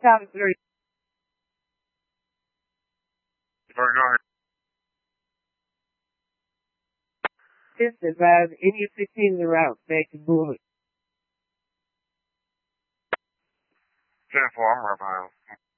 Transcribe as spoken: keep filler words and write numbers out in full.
Top three. Very nice. This is about any sixteen the route, back to bullet. ten four, I'm right behind.